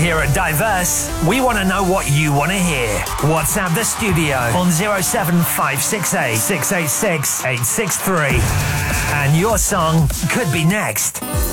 Here at Diverse, we want to know what you want to hear. WhatsApp the studio on 07568 686 863. And your song could be next.